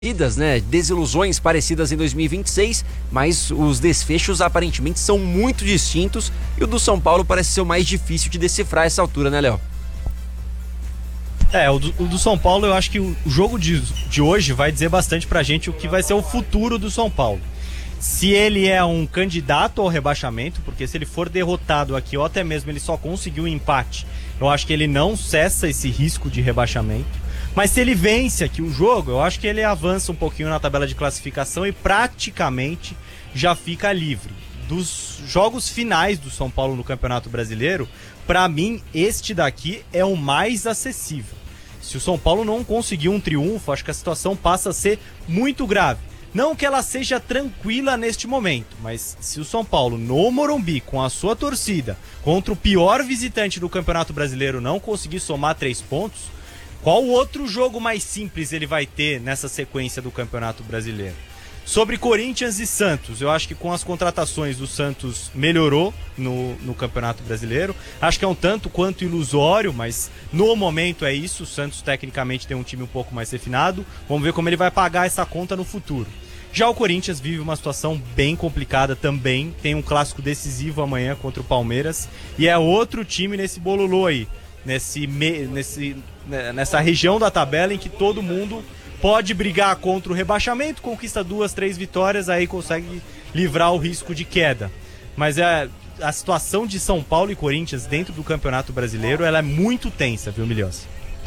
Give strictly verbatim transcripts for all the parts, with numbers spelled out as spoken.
né, desilusões parecidas em dois mil e vinte e seis, mas os desfechos aparentemente são muito distintos e o do São Paulo parece ser o mais difícil de decifrar a essa altura, né, Léo? É, o do, o do São Paulo, eu acho que o jogo de, de hoje vai dizer bastante pra gente o que vai ser o futuro do São Paulo. Se ele é um candidato ao rebaixamento, porque se ele for derrotado aqui, ou até mesmo ele só conseguiu um empate, eu acho que ele não cessa esse risco de rebaixamento. Mas se ele vence aqui o jogo, eu acho que ele avança um pouquinho na tabela de classificação e praticamente já fica livre. Dos jogos finais do São Paulo no Campeonato Brasileiro, pra mim, este daqui é o mais acessível. Se o São Paulo não conseguir um triunfo, acho que a situação passa a ser muito grave. Não que ela seja tranquila neste momento, mas se o São Paulo no Morumbi, com a sua torcida, contra o pior visitante do Campeonato Brasileiro, não conseguir somar três pontos, qual outro jogo mais simples ele vai ter nessa sequência do Campeonato Brasileiro? Sobre Corinthians e Santos, eu acho que com as contratações o Santos melhorou no, no Campeonato Brasileiro. Acho que é um tanto quanto ilusório, mas no momento é isso. O Santos tecnicamente tem um time um pouco mais refinado. Vamos ver como ele vai pagar essa conta no futuro. Já o Corinthians vive uma situação bem complicada também. Tem um clássico decisivo amanhã contra o Palmeiras. E é outro time nesse bololô aí. Nesse, nesse, nessa região da tabela em que todo mundo pode brigar contra o rebaixamento, conquista duas, três vitórias, aí consegue livrar o risco de queda. Mas é, a situação de São Paulo e Corinthians dentro do Campeonato Brasileiro, ela é muito tensa, viu, Milhões?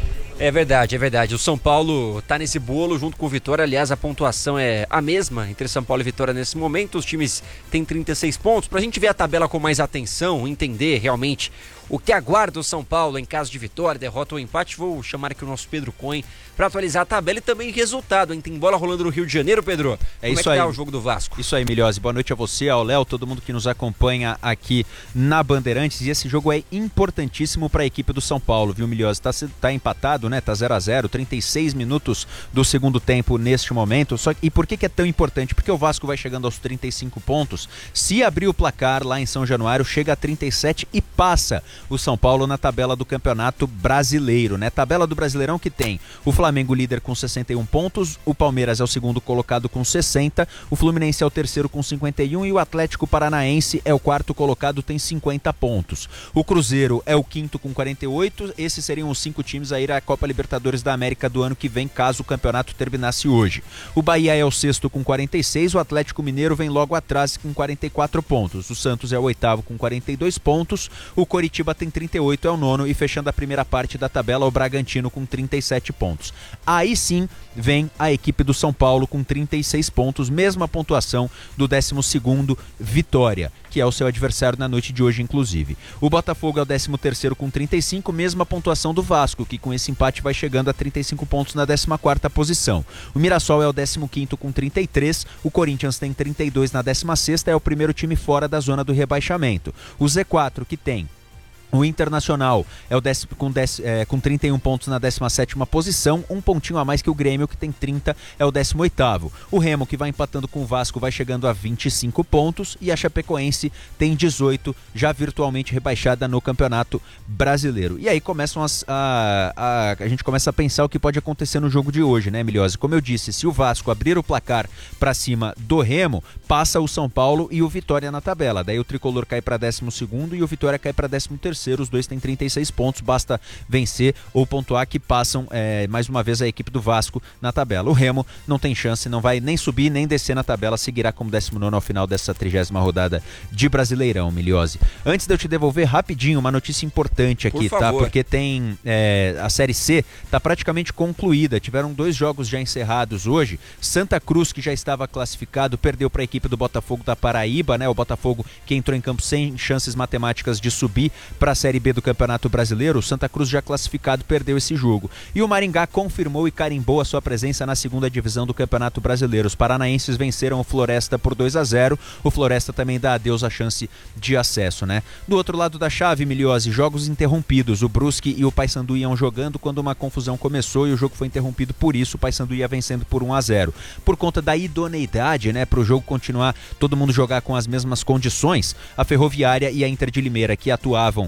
É verdade, é verdade. O São Paulo tá nesse bolo junto com o Vitória. Aliás, a pontuação é a mesma entre São Paulo e Vitória nesse momento. Os times têm trinta e seis pontos. Pra gente ver a tabela com mais atenção, entender realmente o que aguarda o São Paulo em caso de vitória, derrota ou empate, vou chamar aqui o nosso Pedro Cohen para atualizar a tabela e também resultado, hein? Tem bola rolando no Rio de Janeiro, Pedro? É Como isso é que aí. tá o jogo do Vasco? Isso aí, Milhose. Boa noite a você, ao Léo, todo mundo que nos acompanha aqui na Bandeirantes. E esse jogo é importantíssimo para a equipe do São Paulo, viu, Milhose? Tá, tá empatado, né? Tá zero a zero, trinta e seis minutos do segundo tempo neste momento. Só, e por que que é tão importante? Porque o Vasco vai chegando aos trinta e cinco pontos. Se abrir o placar lá em São Januário, chega a trinta e sete e passa o São Paulo na tabela do Campeonato Brasileiro, né? Tabela do Brasileirão que tem o Flamengo líder com sessenta e um pontos, o Palmeiras é o segundo colocado com sessenta, o Fluminense é o terceiro com cinquenta e um e o Atlético Paranaense é o quarto colocado, tem cinquenta pontos. O Cruzeiro é o quinto com quarenta e oito, esses seriam os cinco times a ir à Copa Libertadores da América do ano que vem, caso o campeonato terminasse hoje. O Bahia é o sexto com quarenta e seis, o Atlético Mineiro vem logo atrás com quarenta e quatro pontos, o Santos é o oitavo com quarenta e dois pontos, o Coritiba tem trinta e oito, é o nono, e fechando a primeira parte da tabela, o Bragantino com trinta e sete pontos. Aí sim vem a equipe do São Paulo com trinta e seis pontos, mesma pontuação do décimo segundo Vitória, que é o seu adversário na noite de hoje, inclusive. O Botafogo é o décimo terceiro com trinta e cinco, mesma pontuação do Vasco, que com esse empate vai chegando a trinta e cinco pontos na décima quarta posição. O Mirassol é o décimo quinto com trinta e três, o Corinthians tem trinta e dois na décima sexta, é o primeiro time fora da zona do rebaixamento. O Z quatro, que tem o Internacional é o décimo, com, dez, é, com trinta e um pontos na décima sétima posição, um pontinho a mais que o Grêmio, que tem trinta, é o décimo oitavo. O Remo, que vai empatando com o Vasco, vai chegando a vinte e cinco pontos, e a Chapecoense tem dezoito, já virtualmente rebaixada no Campeonato Brasileiro. E aí começam as, a, a, a gente começa a pensar o que pode acontecer no jogo de hoje, né, Milhose? Como eu disse, se o Vasco abrir o placar para cima do Remo, passa o São Paulo e o Vitória na tabela. Daí o Tricolor cai para décimo segundo e o Vitória cai para décimo terceiro. Os dois têm trinta e seis pontos, basta vencer ou pontuar que passam é, mais uma vez a equipe do Vasco na tabela. O Remo não tem chance, não vai nem subir nem descer na tabela, seguirá como décimo nono ao final dessa trigésima rodada de Brasileirão, Milhose. Antes de eu te devolver rapidinho uma notícia importante aqui, Por tá? favor. Porque tem é, a Série C está praticamente concluída, tiveram dois jogos já encerrados hoje. Santa Cruz, que já estava classificado, perdeu para a equipe do Botafogo da Paraíba, né? O Botafogo que entrou em campo sem chances matemáticas de subir para a Série B do Campeonato Brasileiro. O Santa Cruz, já classificado, perdeu esse jogo. E o Maringá confirmou e carimbou a sua presença na segunda divisão do Campeonato Brasileiro. Os paranaenses venceram o Floresta por dois a zero. O Floresta também dá adeus à chance de acesso, né? Do outro lado da chave, Milhose, jogos interrompidos. O Brusque e o Paysandu iam jogando quando uma confusão começou e o jogo foi interrompido por isso. O Paysandu ia vencendo por um a zero. Por conta da idoneidade, né, para o jogo continuar, todo mundo jogar com as mesmas condições, a Ferroviária e a Inter de Limeira, que atuavam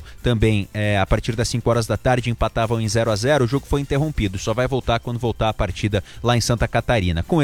também é, a partir das cinco horas da tarde empatavam em zero a zero, o jogo foi interrompido, só vai voltar quando voltar a partida lá em Santa Catarina. Com